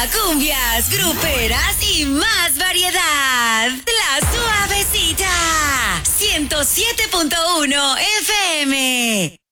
cumbias, gruperas y más variedad. La Suavecita. 107.1 FM.